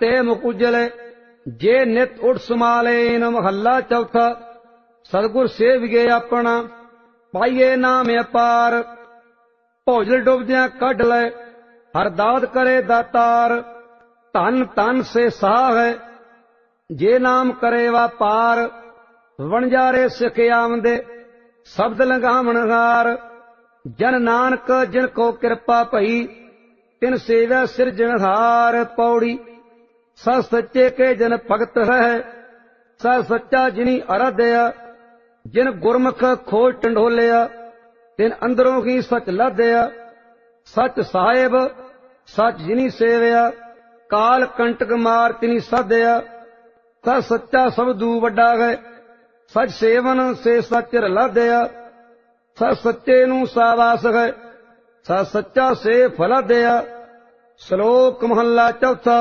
ते मुख उजले जे नित उठ समालेन। महला चौथा। सतगुर सेविगे अपना पाइए नाम अपार। भोजल डुबदियां कढ लै हरदाद करे दातार। धन धन से साह है जे नाम करे वापार। वणजारे सिख आमदे शब्द लंघावण हार। जन नानक जिन को कृपा भई तिन सेवै सिरजनहार। पौड़ी। स सच्चे के जन भगत है स सच्चा जिनी आराध्या। जिन गुरमुख खोज टंडोलिया तिन अंदरों ही सच लादया। सच साहिब सच जिनी सेवया काल कंटक मार तिनी साधया। स सच्चा सबदू वड्डा है सच सेवन से सच रलादया। स सच्चे नू सावास है स सच्चा से फलादया। श्लोक महला चौथा।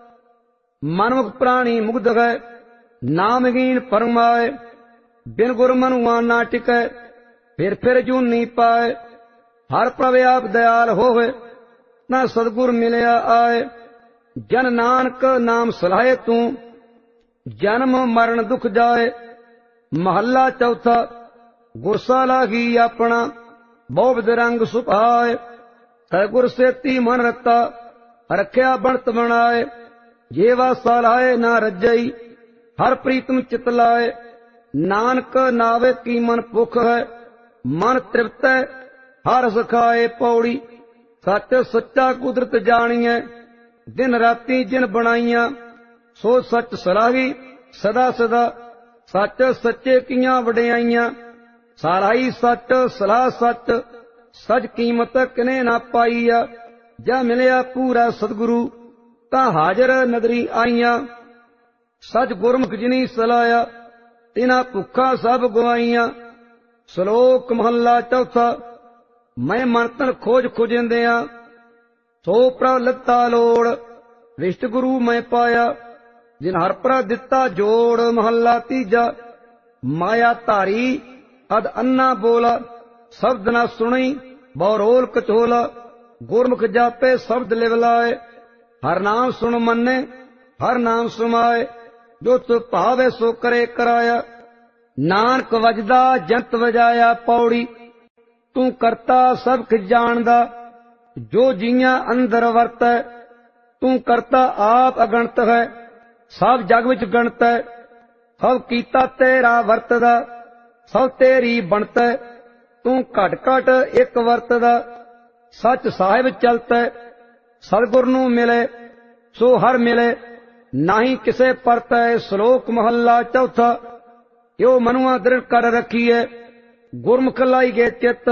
मनमुख प्राणी मुग्ध है नामहीन परमाए। बिन गुर मनुआ ना टिकै फिर जूनी पाए। हर प्रभ आप दयाल होवे न सतगुर मिलया आए। जन नानक नाम सलाहे तू जन्म मरण दुख जाए। महला चौथा। गुरसा लागी अपना बहु रंग सुभाए। सतगुर सेती मन रता रखया बनत बनाए। जेवा सलाहे ना रजई हर प्रीतम चित लाए। नानक नावे की मन भुख है मन तृप्त है हर सखाए। पौड़ी। सच सच्चा कुदरत जानिए दिन राती जिन बनाइया। सो सच सलाही सदा सदा सच सच्चे किया वडियाइया। साराई सच सलाह सच सच कीमत किने ना पाईया। जा मिलिया पूरा सतगुरु तां हाजर नदरी आईया। सच गुरमुख जिनी सलाया तिना भुखा सब गवाइया। श्लोक महला चौथा। मैं मन तन खोज खोजेंदिया सो प्रभ लता लोड़। विष्ट गुरु मैं पाया जिन हर पर दिता जोड़। महला तीजा। माया धारी अद अन्ना बोला शब्द ना सुनी बौरोल कचोला। गुरमुख जापे शब्द लिवलाए हर नाम सुन मन्ने हर नाम सुमाए। जो तु भावे सो करे कराया। नानक वजदा जंत वजाया। पौड़ी। तू करता सब कुछ जानदा जो जिया अंदर वरत है। तू करता आप अगणत है सब जग विच गणत है। सब कीता तेरा वरतदा सब तेरी बनत है। तू घट घट एक वरतदा सच साहिब चलत है। सतगुर नू मिले सो हर मिले नाही किसे परत है। श्लोक महला चौथा। यो मनुआ दृढ़ कर रखीए गुरमुख लाई गे चित।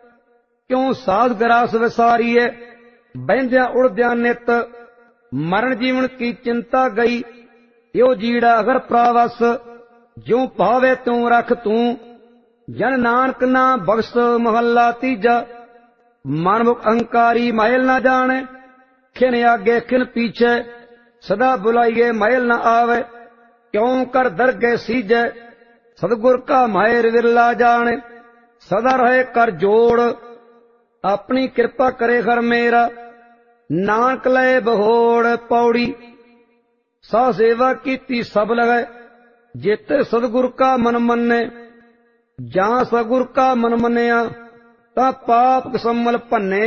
क्यों साध गरास विसारीए बहद्या उड़द्या नित। मरण जीवन की चिंता गई यो जीड़ा अगर प्रावस। ज्यों भावे त्यों रख तू जन नानक ना बख्श। महला तीजा। मनमुख अहंकारी महल ना जाने खिन आगे खिन पीछे। सदा बुलाइए महल न आवे क्यों कर दरगे सीजे। सतगुर का मायर विरला जाने सदा रहे कर जोड़। अपनी कृपा करे हर मेरा नानक लय बहोड़। पौड़ी। सा सेवा कीती सब लगे जेते सतगुर का मन मन्ने। जहां सतगुर का मन मन्निया ता पाप कसमल भन्ने।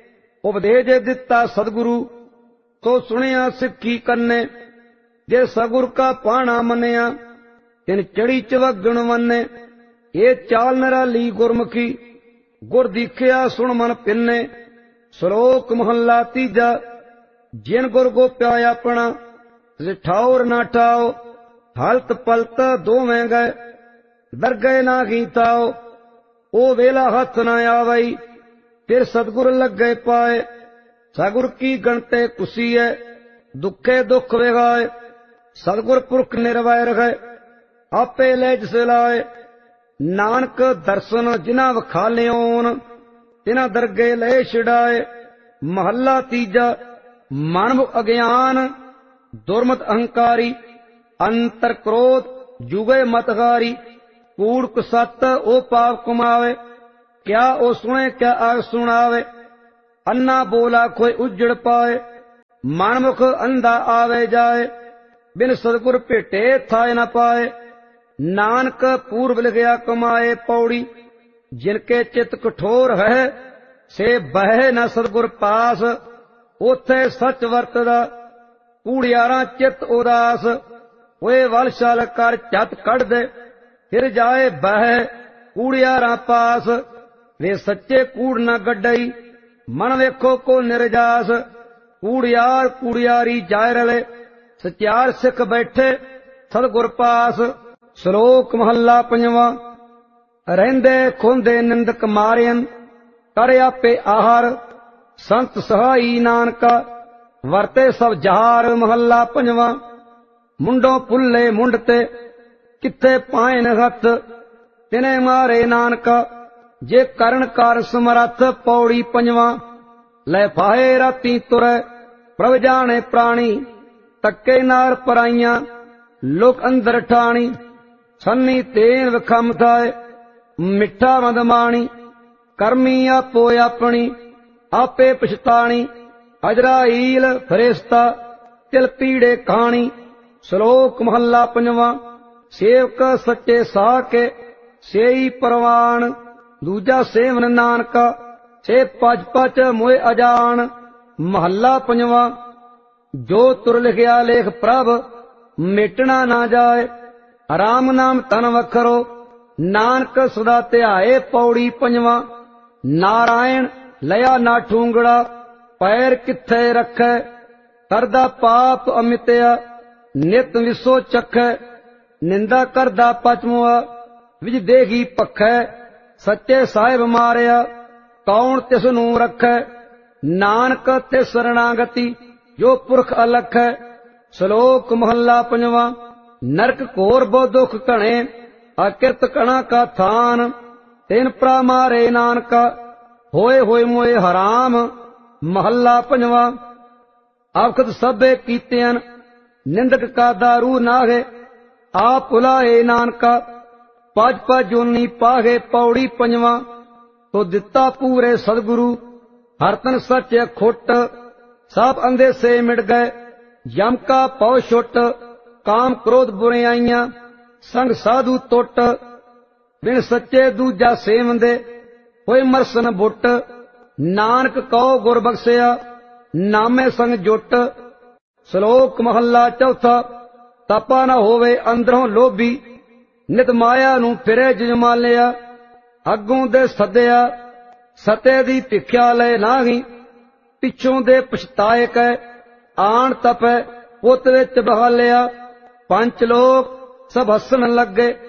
उपदेश दिता सतगुरु तो सुनिया सिक्खी कन्ने। जे सगुर का पाना मनिया तिन चढ़ी चवगण वन्ने। ये चाल निराली गुरमुखी गुर दीखिया सुन मन पिन्ने। श्लोक महला तीजा। जिन गुर गोप्या अपना ठौर ना ठाओ। हलत पलत दोवें गए दरगए ना गीताओ। ओ वेला हथ न आवई फिर सतगुर लग गए पाए। सतगुर की गणते कुसी है दुखे दुख विगाए। सतगुर पुरख निर्वैर है आपे ले जिस लाए। नानक दर्शन जिना वखालियोन तिना दरगे ले छिड़ाए। महला तीजा। मनमुख अज्ञान दुर्मत अहंकारी अंतर क्रोध जुगे मतगारी। कूड़ सत ओ पाप कमावे क्या ओ सुने क्या आग सुनावे। अन्ना बोला कोई उजड़ पाए ਮਨਮੁਖ ਅੰਧਾ ਆਵੇ ਜਾਏ, ਬਿਨ ਸਤਿਗੁਰ ਭੇਟੇ ਥਾਇ ਨ ਪਾਏ। ਨਾਨਕ ਪੂਰਬ ਲਿਖਿਆ ਕਮਾਏ ਪੌੜੀ, ਜਿਨ ਕੇ ਚਿਤ ਕਠੋਰ ਹੈ, ਸੇ ਬਹਿ ਨ ਸਤਿਗੁਰ ਪਾਸ। ਉਥੇ ਸੱਚ ਵਰਤਦਾ, ਕੂੜਿਆਰਾਂ ਚਿਤ ਉਦਾਸ। ਹੋਏ ਵਲਸ਼ਲ ਕਰ ਝੱਤ ਕੱਢ ਦੇ, ਫਿਰ ਜਾਏ ਬਹਿ ਕੂੜਿਆਰਾਂ ਪਾਸ। ਵੇ ਸੱਚੇ ਕੂੜ ਨ ਗੱਡਈ, ਮਨ ਵੇਖੋ ਕੋ ਨਿਰਜਾਸ। ਕੂੜਿਆਰ ਕੂੜਿਆਰੀ ਜਾਇ ਰਲੇ, ਸਚਿਆਰ ਸਿੱਖ ਬੈਠੇ ਸਤਿਗੁਰ ਪਾਸ। ਸ਼ਲੋਕ ਮਹੱਲਾ ਪੰਜਵਾਂ। ਰਹਿੰਦੇ ਖੋਂਦੇ ਨਿੰਦਕ ਮਾਰਿਅਨ, ਕਰ ਆਪੇ ਆਹਾਰ। ਸੰਤ ਸਹਾਈ ਨਾਨਕਾ, ਵਰਤੇ ਸਭ ਜਹਾਰ। ਮਹੱਲਾ ਪੰਜਵਾਂ। ਮੁੰਡੋਂ ਪੁੱਲੇ ਮੁੰਡ ਤੇ, ਕਿੱਥੇ ਪਾਇਨ ਹੱਥ। ਤਿਨੇ ਮਾਰੇ ਨਾਨਕਾ, ਜੇ ਕਰਨ ਕਾਰ ਸਮਰੱਥ। ਪੌੜੀ ਪੰਜਵਾਂ। ਲੈ ਫਾਹੇ ਰਾਤੀ ਤੁਰੈ, ਪ੍ਰਭ ਜਾਣੇ ਪ੍ਰਾਣੀ। ਤੱਕੇ ਨਾਰ ਪਰਾਈਆਂ, ਲੋਕ ਅੰਦਰ ਠਾਣੀ। ਸੰਨੀ ਤੇਨ ਵਿਖਮ ਥਾਏ, ਮਿੱਠਾ ਮਦਮਾਣੀ। ਕਰਮੀ ਆਪੋ ਆਪਣੀ, ਆਪੇ ਪਛਤਾਣੀ। ਅਜਰਾਈਲ ਫਰਿਸ਼ਤਾ, ਤਿਲ ਪੀੜੇ ਕਹਾਣੀ। ਸ਼ਲੋਕ ਮਹੱਲਾ ਪੰਜਵਾਂ। ਸੇਵਕ ਸੱਚੇ ਸਾਹ ਕੇ, ਸੇਈ ਪਰਵਾਨ। ਦੂਜਾ ਸੇਵਨ ਨਾਨਕਾ, ਸੇ ਪਜ ਪਚ ਮੋਇ ਅਜਾਨ। ਮਹੱਲਾ ਪੰਜਵਾਂ। ਜੋ ਤੁਰ ਲਿਖਿਆ ਲੇਖ ਪ੍ਰਭ, ਮੇਟਣਾ ਨਾ ਜਾਏ। ਰਾਮ ਨਾਮ ਤਨ ਵਖਰੋ, ਨਾਨਕ ਸਦਾ ਧਿਆਏ। ਪੌੜੀ ਪੰਜਵਾਂ। ਨਾਰਾਇਣ ਲਿਆ ਨਾ ਠੂੰਗੜਾ, ਪੈਰ ਕਿੱਥੇ ਰੱਖੈ। ਕਰਦਾ ਪਾਪ ਅਮਿਤਿਆ, ਨਿਤ ਵਿਸੋ ਚੱਖੈ। ਨਿੰਦਾ ਕਰਦਾ ਪਚਮੁਆ, ਵਿਜ ਦੇਗੀ ਭਖੈ। ਸੱਚੇ ਸਾਹਿਬ ਮਾਰਿਆ, ਕੌਣ ਤਿਸ ਨੂੰ ਰੱਖੈ। ਨਾਨਕ ਤਿਸ ਸਰਣਾਗਤੀ, ਜੋ ਪੁਰਖ ਅਲਖੈ। ਸ਼ਲੋਕ ਮਹੱਲਾ ਪੰਜਵਾਂ। ਨਰਕ ਘੋਰ ਬਹੁ ਦੁਖ ਘਣੇ, ਅਕਿਰਤ ਕਣਾ ਕਾ ਥਾਨ। ਤਿਨ ਪ੍ਰਾ ਮਾਰੇ ਨਾਨਕਾ, ਹੋਏ ਹੋਏ ਮੋਏ ਹਰਾਮ। ਮਹੱਲਾ ਪੰਜਵਾਂ। ਆਖਤ ਸਭੇ ਕੀਤਿਆਂ, ਨਿੰਦਕ ਕਾ ਦਾਰੂ ਨਾਗੇ। ਆਪ ਭੁਲਾਏ ਨਾਨਕਾ, ਪਜ ਪਜ ਜੋਨੀ ਪਾਗੇ। ਪੌੜੀ ਪੰਜਵਾਂ। ਤੋ ਦਿੱਤਾ ਪੂਰੇ ਸਤਿਗੁਰੂ, ਹਰਤਨ ਸੱਚ ਖੁੱਟ। ਸਭ ਅੰਧੇ ਸੇ ਮਿਟ ਗਏ, ਯਮ ਕਾ ਪਉ ਛੁੱਟ। ਕਾਮ ਕ੍ਰੋਧ ਬੁਰਿਆਈਆਂ, ਸੰਗ ਸਾਧੂ ਟੁੱਟ। ਬਿਨ ਸੱਚੇ ਦੂਜਾ ਸੇਵੰਦੇ, ਹੋਏ ਮਰਸਨ ਬੁੱਟ। ਨਾਨਕ ਕਉ ਗੁਰ ਬਖਸ਼ਿਆ, ਨਾਮੇ ਸੰਗ ਜੁੱਟ। ਸ਼ਲੋਕ ਮਹੱਲਾ ਚੌਥਾ। ਤਪਾ ਨਾ ਹੋਵੇ ਅੰਦਰੋਂ ਲੋਭੀ, ਨਿਤ ਮਾਇਆ ਨੂੰ ਫਿਰੇ ਜਜਮਾਲਿਆ। ਅੱਗੋਂ ਦੇ ਸੱਦਿਆ, ਸਤੇ ਦੀ ਭਿਖਿਆ ਲੈ ਨਾਹੀ। ਪਿੱਛੋਂ ਦੇ ਪਛਤਾਏ ਕੈ, ਆਣ ਤਪੈ ਪੁੱਤ ਵਿੱਚ ਬਹਾਲਿਆ। ਪੰਜ ਲੋਕ ਸਭ ਹੱਸਣ ਲੱਗੇ,